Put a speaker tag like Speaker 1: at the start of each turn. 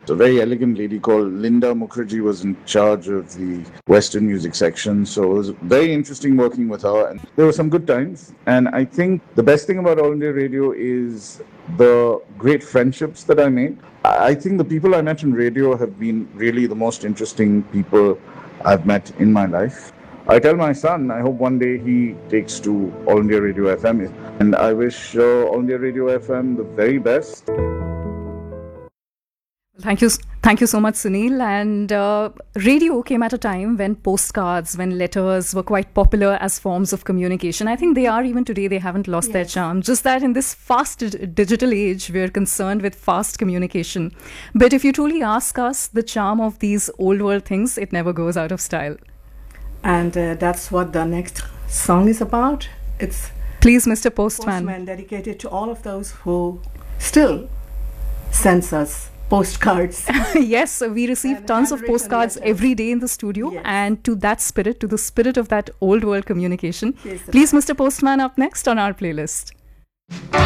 Speaker 1: A very elegant lady called Linda Mukherjee was in charge of the Western music section. So it was very interesting working with her. And there were some good times. And I think the best thing about All India Radio is the great friendships that I made. I think the people I met in radio have been really the most interesting people I've met in my life. I tell my son, I hope one day he takes to All India Radio FM. And I wish All India Radio FM the very best.
Speaker 2: Thank you so much, Sunil. And radio came at a time when postcards, when letters were quite popular as forms of communication. I think they are even today. They haven't lost their charm. Just that in this fast digital age, we're concerned with fast communication. But if you truly ask us, the charm of these old world things, it never goes out of style.
Speaker 3: And that's what the next song is about. It's
Speaker 2: Please, Mr. Postman.
Speaker 3: Dedicated to all of those who still sends us postcards.
Speaker 2: Yes, we receive tons of postcards every day in the studio.
Speaker 3: Yes.
Speaker 2: And to that spirit, to the spirit of that old world communication, please, Mr. Postman, up next on our playlist.